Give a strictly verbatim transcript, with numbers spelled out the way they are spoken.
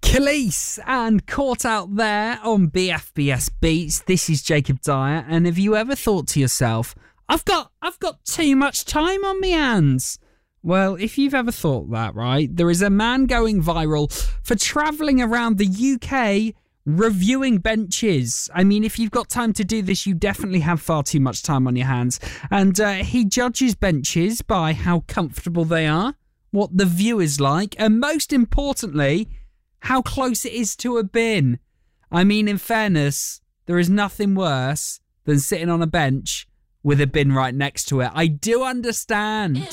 Khalees and Caught Out There on B F B S Beats. This is Jacob Dyer, and have you ever thought to yourself, I've got I've got too much time on my hands? Well, if you've ever thought that, right, there is a man going viral for travelling around the U K reviewing benches. I mean, if you've got time to do this, you definitely have far too much time on your hands. And uh, he judges benches by how comfortable they are, what the view is like, and most importantly, how close it is to a bin. I mean, in fairness, there is nothing worse than sitting on a bench with a bin right next to it. I do understand.